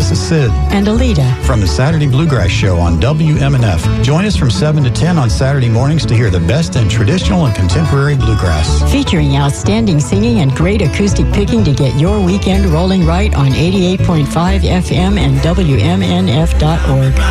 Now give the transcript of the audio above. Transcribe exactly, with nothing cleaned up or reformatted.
This is Sid and Alita from the Saturday Bluegrass Show on W M N F. Join us from seven to ten on Saturday mornings to hear the best in traditional and contemporary bluegrass. Featuring outstanding singing and great acoustic picking to get your weekend rolling right on eighty-eight point five F M and W M N F dot org.